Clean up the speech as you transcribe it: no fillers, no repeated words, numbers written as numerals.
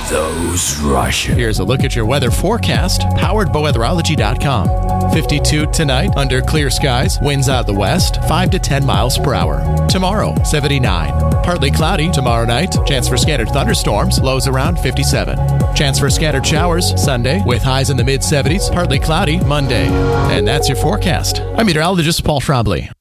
those Russians. Here's a look at your weather forecast, powered by weatherology.com. 52 tonight, under clear skies, winds out of the west, 5 to 10 miles per hour. Tomorrow, 79. Partly cloudy tomorrow night, chance for scattered thunderstorms, lows around 57. Chance for scattered showers Sunday, with highs in the mid-70s, partly cloudy Monday. And that's your forecast. I'm meteorologist Paul Trombley.